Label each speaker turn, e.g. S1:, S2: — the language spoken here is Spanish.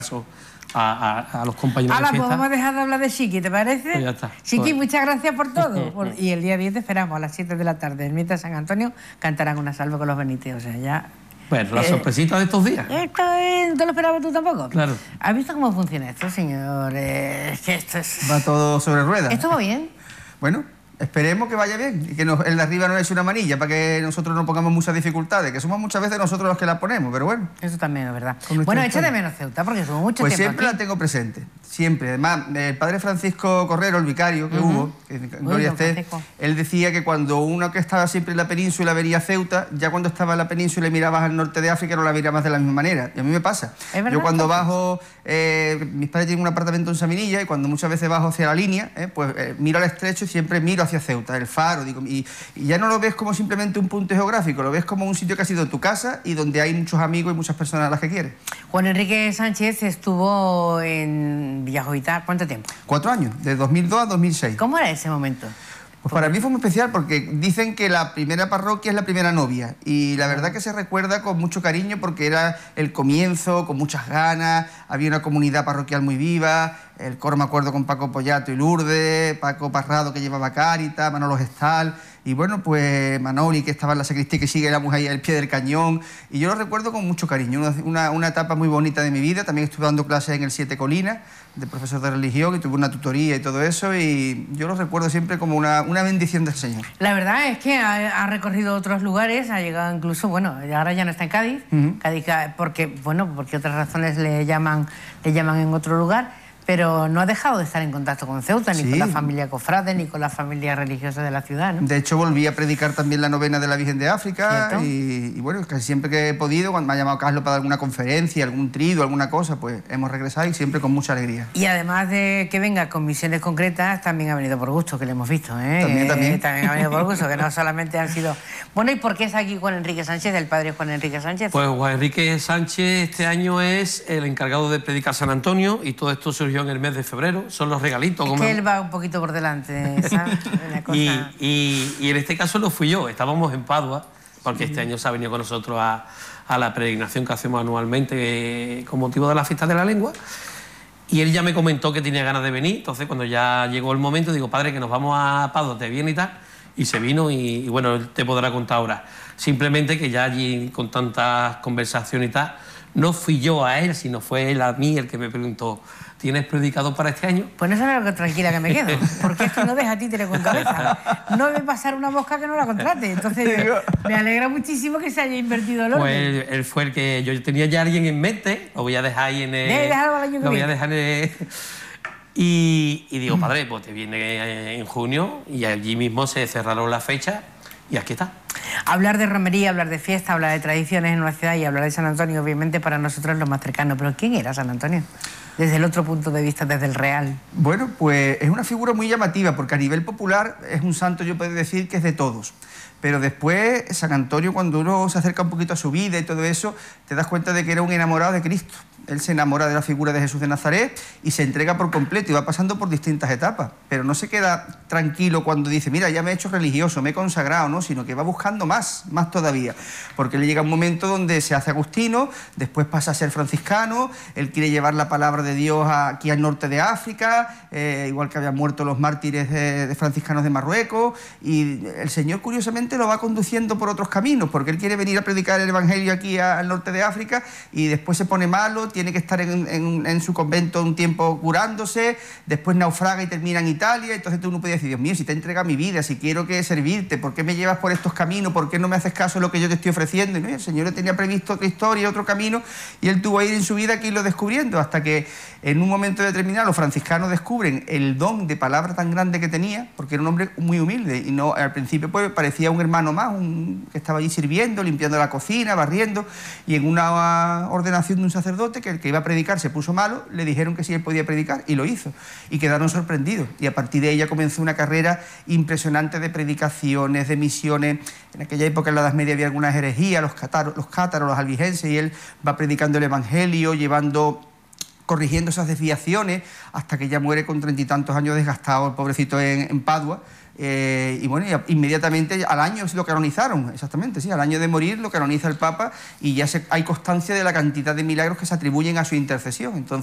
S1: a los compañeros
S2: Ahora,
S1: de fiesta.
S2: pues vamos a dejar de hablar de Chiqui, ¿te parece?
S1: Pues ya está.
S2: Chiqui, muchas gracias por todo. Y el día 10 te esperamos a las 7 de la tarde. En Ermita de San Antonio cantarán una salve con los Benítez. O sea, ya...
S1: Bueno, la sorpresita de estos días.
S2: Esto es... ¿No lo esperabas tú tampoco?
S1: Claro.
S2: ¿Has visto cómo funciona esto, señor? Es que esto es...
S3: Va todo sobre ruedas.
S2: ¿Esto va bien?
S3: Bueno, esperemos que vaya bien y que el de arriba no eche una manilla para que nosotros no pongamos muchas dificultades, que somos muchas veces nosotros los que las ponemos, pero bueno.
S2: Eso también es verdad. Bueno, echa de menos Ceuta, porque estuvo mucho
S3: pues
S2: tiempo
S3: siempre
S2: aquí.
S3: la tengo presente, siempre. Además, el padre Francisco Correro, el vicario que hubo, que gloria esté, él decía que cuando uno que estaba siempre en la península veía Ceuta, ya cuando estaba en la península y mirabas al norte de África no la mirabas de la misma manera. Y a mí me pasa. Yo cuando bajo, mis padres tienen un apartamento en Saminilla y cuando muchas veces bajo hacia la línea, pues miro al estrecho y siempre miro hacia Ceuta, el faro. Digo, y ya no lo ves como simplemente un punto geográfico, lo ves como un sitio que ha sido tu casa y donde hay muchos amigos y muchas personas a las que quieres.
S2: Juan Enrique Sánchez estuvo en Villajovita, ¿cuánto tiempo?
S3: 4 años, de 2002 a 2006.
S2: ¿Cómo era ese momento?
S3: Pues para mí fue muy especial porque dicen que la primera parroquia es la primera novia y la verdad que se recuerda con mucho cariño porque era el comienzo, con muchas ganas, había una comunidad parroquial muy viva, el coro me acuerdo con Paco Pollato y Lourdes, Paco Parrado que llevaba Cáritas, Manolo Gestal y bueno, pues Manoli que estaba en la sacristía que sigue, éramos ahí al pie del cañón y yo lo recuerdo con mucho cariño, una etapa muy bonita de mi vida, también estuve dando clases en el Siete Colinas de profesor de religión y tuve una tutoría y todo eso y yo lo recuerdo siempre como una bendición del Señor.
S2: La verdad es que ha recorrido otros lugares, ha llegado incluso, bueno, ahora ya no está en Cádiz, Cádiz porque otras razones le llaman en otro lugar, pero no ha dejado de estar en contacto con Ceuta, ni con la familia cofrade, ni con la familia religiosa de la ciudad, ¿no?
S3: De hecho, volví a predicar también la novena de la Virgen de África y bueno, casi siempre que he podido, cuando me ha llamado Carlos para dar alguna conferencia, algún trido, alguna cosa, pues hemos regresado y siempre con mucha alegría.
S2: Y además de que venga con misiones concretas, también ha venido por gusto, que le hemos visto, ¿eh? También ha venido por gusto, que no solamente han sido... Bueno, ¿y por qué es aquí Juan Enrique Sánchez, el padre Juan Enrique Sánchez?
S1: Pues Juan Enrique Sánchez este año es el encargado de predicar San Antonio y todo esto surgió en el mes de febrero, son los regalitos.
S2: Es que él va un poquito por delante, ¿sabes? Una cosa...
S1: y en este caso lo fui yo, estábamos en Padua, porque este año se ha venido con nosotros a la peregrinación que hacemos anualmente con motivo de la fiesta de la lengua. Y él ya me comentó que tenía ganas de venir, entonces cuando ya llegó el momento digo, padre, que nos vamos a Padua, ¿te viene y tal? Y se vino y bueno, él te podrá contar ahora. Simplemente que ya allí con tantas conversaciones y tal, no fui yo a él, sino fue él a mí el que me preguntó, ¿tienes predicado para este año?
S2: Pues no sabes lo que tranquila que me quedo, porque esto no deja títere con cabeza. No debe pasar una mosca que no la contrate. Entonces me alegra muchísimo que se haya invertido el orden.
S1: Pues él fue el que... Yo tenía ya a alguien en mente, lo voy a dejar ahí en el...
S2: Déjalo al año que viene.
S1: Lo voy a dejar en el... Y digo, padre, pues te viene en junio y allí mismo se cerraron las fechas y aquí está.
S2: Hablar de romería, hablar de fiesta, hablar de tradiciones en una ciudad y hablar de San Antonio, obviamente para nosotros es lo más cercano. Pero ¿quién era San Antonio? Desde el otro punto de vista, desde el real.
S3: Bueno, pues es una figura muy llamativa porque a nivel popular es un santo, yo puedo decir, que es de todos. Pero después, San Antonio, cuando uno se acerca un poquito a su vida y todo eso, te das cuenta de que era un enamorado de Cristo. Él se enamora de la figura de Jesús de Nazaret y se entrega por completo y va pasando por distintas etapas. Pero no se queda tranquilo cuando dice, mira, ya me he hecho religioso, me he consagrado, ¿no? Sino que va buscando más todavía. Porque le llega un momento donde se hace agustino, después pasa a ser franciscano, él quiere llevar la palabra de Dios aquí al norte de África, igual que habían muerto los mártires de franciscanos de Marruecos, y el Señor curiosamente lo va conduciendo por otros caminos, porque él quiere venir a predicar el Evangelio aquí al norte de África y después se pone malo, tiene que estar en su convento un tiempo curándose, después naufraga y termina en Italia, entonces tú no puedes decir, Dios mío, si te entrega mi vida, si quiero que servirte, ¿por qué me llevas por estos caminos? ¿Por qué no me haces caso de lo que yo te estoy ofreciendo? Y no, el Señor le tenía previsto otra historia, otro camino, y él tuvo que ir en su vida que irlo descubriendo, hasta que en un momento determinado los franciscanos descubren el don de palabra tan grande que tenía, porque era un hombre muy humilde, y no al principio pues parecía un hermano más, que estaba allí sirviendo, limpiando la cocina, barriendo, y en una ordenación de un sacerdote que el que iba a predicar se puso malo, le dijeron que sí él podía predicar y lo hizo, y quedaron sorprendidos, y a partir de ella comenzó una carrera impresionante de predicaciones, de misiones. En aquella época en la Edad Media había algunas herejías, los cátaros, los albigenses, y él va predicando el Evangelio, llevando corrigiendo esas desviaciones hasta que ya muere con 30 y tantos años desgastado el pobrecito en Padua. Y bueno, inmediatamente al año lo canonizaron, exactamente, sí, al año de morir lo canoniza el Papa y ya hay constancia de la cantidad de milagros que se atribuyen a su intercesión. Entonces,